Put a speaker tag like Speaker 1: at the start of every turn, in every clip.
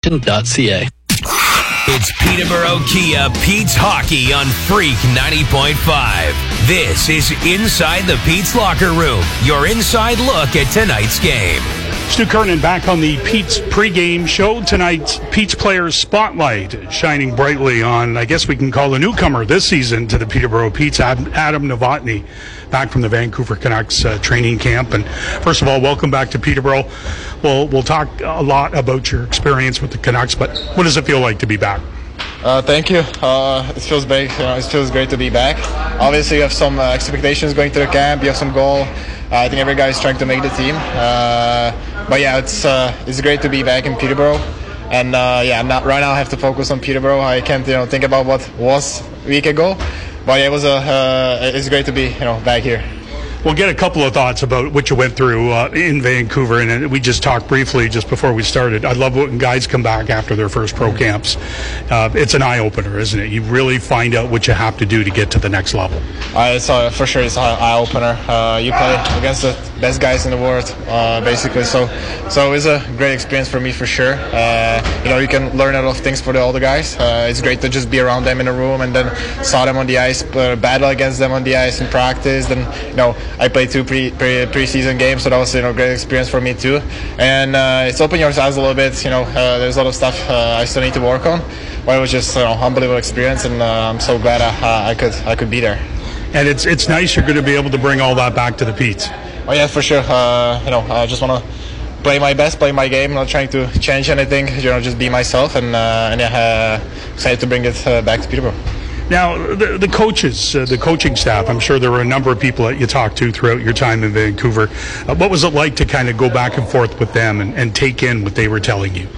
Speaker 1: American.ca.
Speaker 2: It's Peterborough Kia Pete's Hockey on Freak 90.5. This is Inside the Pete's Locker Room, your inside look at tonight's game.
Speaker 3: Stu Kernan back on the Pete's pregame show. Tonight's Pete's Players Spotlight shining brightly on, I guess we can call a newcomer this season to the Peterborough Pete's, Adam Novotny, back from the Vancouver Canucks training camp. And first of all, welcome back to Peterborough. We'll talk a lot about your experience with the Canucks, but what does it feel like to be back?
Speaker 4: Thank you. It feels big. It feels great to be back. Obviously, you have some expectations going to the camp. You have some goal. I think every guy is trying to make the team. But yeah, it's great to be back in Peterborough. And right now I have to focus on Peterborough. I can't think about what was a week ago. But yeah, it's great to be back here.
Speaker 3: We'll get a couple of thoughts about what you went through in Vancouver, and we just talked briefly just before we started. I love when guys come back after their first pro camps. It's an eye-opener, isn't it? You really find out what you have to do to get to the next level.
Speaker 4: For sure, it's an eye-opener. You play against the best guys in the world, basically. So it's a great experience for me, for sure. You can learn a lot of things for the older guys. It's great to just be around them in a room and then saw them on the ice, battle against them on the ice in practice. Then I played two preseason games, so that was a great experience for me too. And it's opened your eyes a little bit. There's a lot of stuff I still need to work on, but it was just unbelievable experience, and I'm so glad I could be there.
Speaker 3: And it's nice you're going to be able to bring all that back to the Pete's.
Speaker 4: Oh yeah, for sure. I just want to play my best, play my game, not trying to change anything. Just be myself, and excited to bring it back to Peterborough.
Speaker 3: Now, the coaches, the coaching staff, I'm sure there were a number of people that you talked to throughout your time in Vancouver. What was it like to kind of go back and forth with them and take in what they were telling you?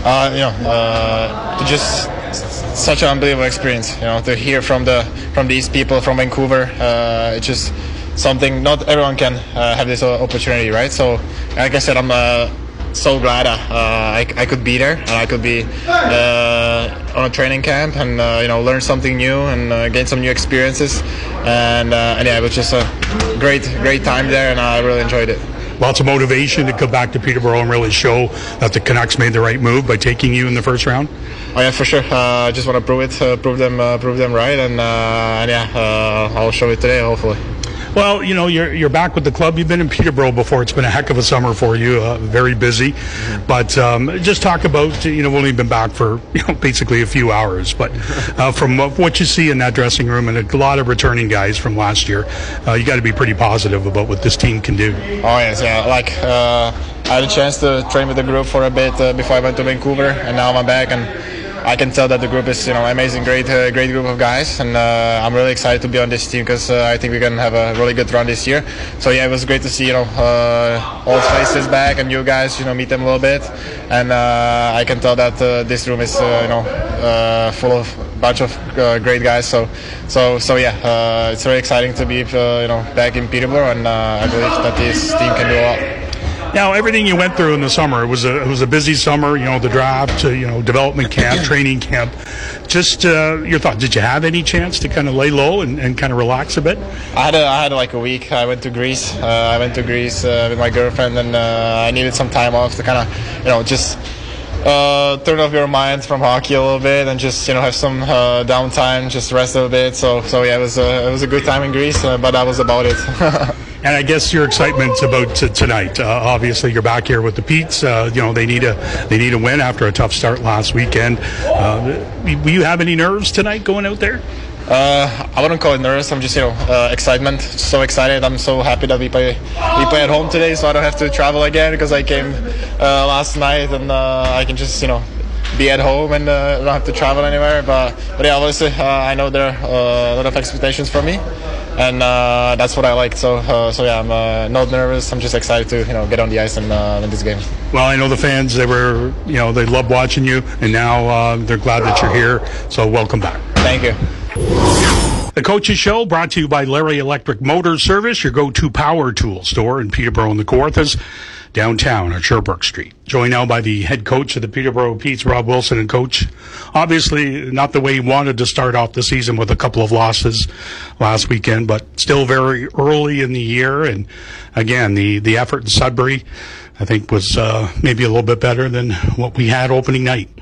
Speaker 4: Just such an unbelievable experience. To hear from these people from Vancouver. It's just something not everyone can have this opportunity, right? So, like I said, I'm so glad I could be there, and I could be on a training camp and learn something new and gain some new experiences, and it was just a great time there, and I really enjoyed it.
Speaker 3: Lots of motivation to come back to Peterborough and really show that the Canucks made the right move by taking you in the first round.
Speaker 4: Oh yeah, for sure. I just want to prove them right, and I'll show it today, hopefully.
Speaker 3: Well, you're back with the club. You've been in Peterborough before. It's been a heck of a summer for you, very busy. Mm-hmm. But just talk about, we've only been back for basically a few hours. But from what you see in that dressing room and a lot of returning guys from last year, you got to be pretty positive about what this team can do.
Speaker 4: Oh yes, yeah. I had a chance to train with the group for a bit before I went to Vancouver, and now I'm back, and I can tell that the group is, amazing, great group of guys, and I'm really excited to be on this team because I think we're gonna have a really good run this year. So yeah, it was great to see old faces back and new guys, meet them a little bit, and I can tell that this room is full of a bunch of great guys. So yeah, it's very exciting to be back in Peterborough, and I believe that this team can do a lot.
Speaker 3: Now, everything you went through in the summer, it was a busy summer, the draft, development camp, training camp. Just your thoughts, did you have any chance to kind of lay low and kind of relax a bit?
Speaker 4: I had like a week. I went to Greece. With my girlfriend, and I needed some time off to kind of, just turn off your mind from hockey a little bit and just, have some downtime, just rest a bit. So yeah, it was a good time in Greece, but that was about it.
Speaker 3: And I guess your excitement about tonight. Obviously, you're back here with the Pete's. They need a win after a tough start last weekend. Will you have any nerves tonight going out there?
Speaker 4: I wouldn't call it nervous. I'm just excitement. So excited. I'm so happy that we play at home today, so I don't have to travel again because I came last night, and I can just be at home and don't have to travel anywhere. But yeah, obviously I know there are a lot of expectations from me, and that's what I like. So yeah, I'm not nervous. I'm just excited to get on the ice and win this game.
Speaker 3: Well, I know the fans. They loved watching you, and now they're glad that you're here. So welcome back.
Speaker 4: Thank you.
Speaker 3: The Coaches Show brought to you by Larry Electric Motor Service, your go-to power tool store in Peterborough and the Kawarthas, downtown on Sherbrooke Street. Joined now by the head coach of the Peterborough Pete's, Rob Wilson. And Coach, obviously not the way he wanted to start off the season with a couple of losses last weekend, but still very early in the year. And again, the effort in Sudbury, I think, was maybe a little bit better than what we had opening night.